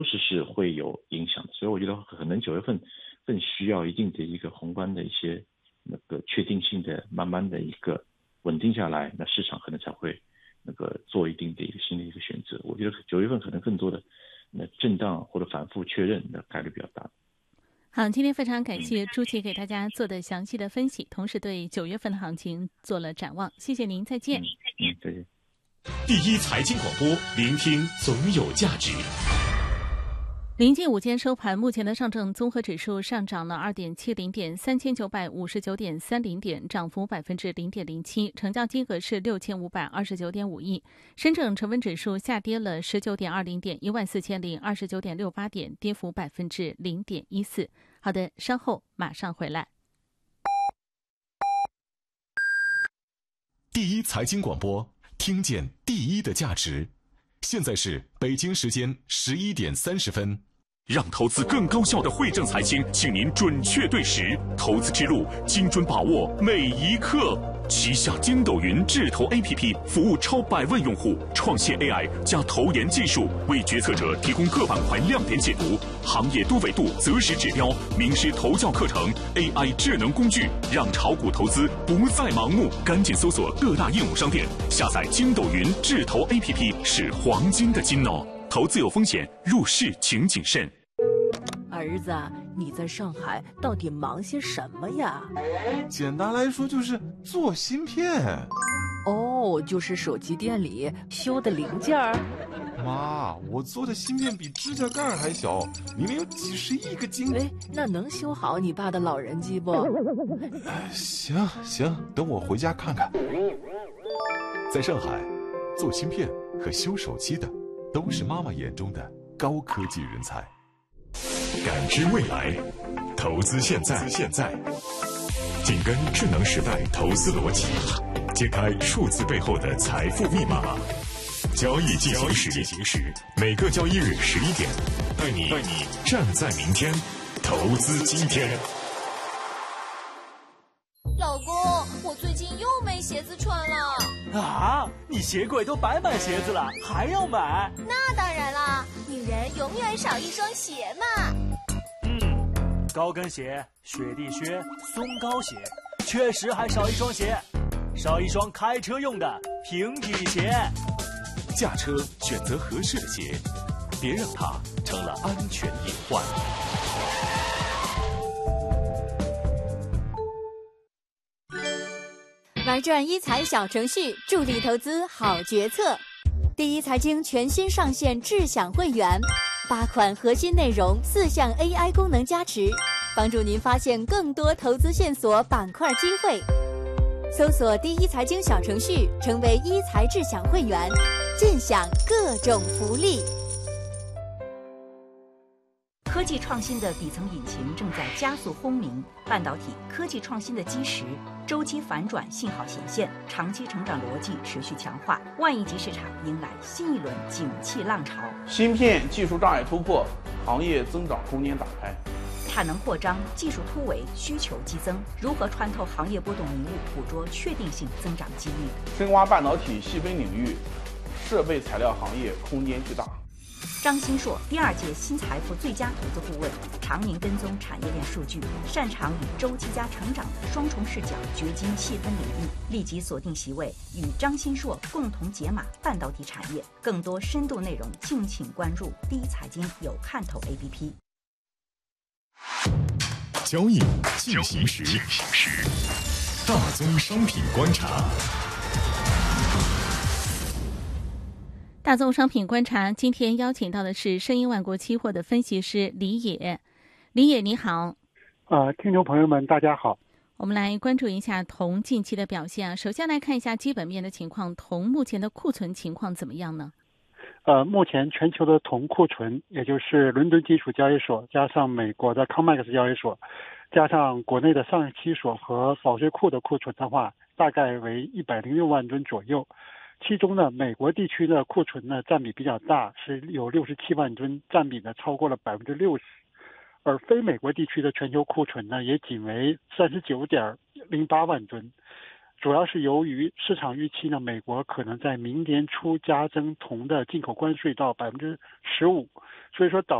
是会有影响的。所以我觉得可能9月份更需要一定的一个宏观的一些那个确定性的慢慢的一个稳定下来，那市场可能才会那个做一定的一个新的一个选择。我觉得9月份可能更多的那震荡或者反复确认的概率比较大。 好，今天非常感谢朱琦给大家做的详细的分析，同时对9月份的行情做了展望。谢谢您，再见。 再见。 第一财经广播，聆听总有价值。 临近午间收盘，目前的上证综合指数上涨了2.70点，3959.30点，涨幅0.07%，成交金额是6529.5亿。深证成分指数下跌了19.20点，14029.68点，跌幅0.14%。好的，稍后马上回来。 第一财经广播，听见第一的价值。现在是北京时间11点30分。让投资更高效的汇正财经，请您准确对时，投资之路精准把握每一刻。旗下筋斗云智投 APP 服务超100万用户，创现 AI 加投研技术，为决策者提供各板块亮点解读、行业多维度择时指标、名师投教课程、AI 智能工具，让炒股投资不再盲目。赶紧搜索各大应用商店，下载筋斗云智投 APP 是黄金的金哦。投资有风险，入市请谨慎。 儿子，你在上海到底忙些什么呀？ 简单来说就是做芯片。 哦，就是手机店里修的零件儿。 妈，我做的芯片比指甲盖还小，明明有几十亿个晶。 哎，那能修好你爸的老人机不？ 行，等我回家看看。 在上海，做芯片和修手机的都是妈妈眼中的高科技人才。感知未来，投资现在，紧跟智能时代投资逻辑，揭开数字背后的财富密码。交易进行时，每个交易日11点，带你站在明天，投资今天。 老公，我最近又没鞋子穿了。 啊，你鞋柜都摆满鞋子了，还要买？ 那当然啦，女人永远少一双鞋嘛。 高跟鞋、雪地靴、松糕鞋，确实还少一双鞋，少一双开车用的平底鞋。 驾车选择合适的鞋，别让它成了安全隐患。 玩转一财小程序，助力投资好决策。第一财经全新上线智享会员，8款核心内容，4项 AI 功能加持，帮助您发现更多投资线索、板块机会。搜索第一财经小程序，成为一财智享会员，尽享各种福利。 科技创新的底层引擎正在加速轰鸣，半导体科技创新的基石周期反转信号显现，长期成长逻辑持续强化，万亿级市场迎来新一轮景气浪潮。 芯片技术障碍突破，行业增长空间打开。 产能扩张，技术突围，需求激增，如何穿透行业波动迷雾，捕捉确定性增长机遇？ 深挖半导体细分领域，设备材料行业空间巨大。 张新硕第2届新财富最佳投资顾问，常年跟踪产业链数据，擅长以周期加成长的双重视角掘金细分领域。立即锁定席位，与张新硕共同解码半导体产业。更多深度内容，敬请关注第一财经有看头 APP。 交易进行时，大宗商品观察。 大宗商品观察，今天邀请到的是申银万国期货的分析师李野。李野你好。 听众朋友们大家好。 我们来关注一下铜近期的表现啊。首先来看一下基本面的情况，铜目前的库存情况怎么样呢？ 目前全球的铜库存，也就是伦敦金属交易所加上美国的 COMEX 交易所加上国内的上市期所和保税库的库存的话，大概为106万吨左右。其中呢，美国地区的库存呢占比比较大，是有67万吨，占比呢超过了60%。而非美国地区的全球库存呢，也仅为39.08万吨。 主要是由于市场预期呢，美国可能在明年初加征铜的进口关税到15%，所以说导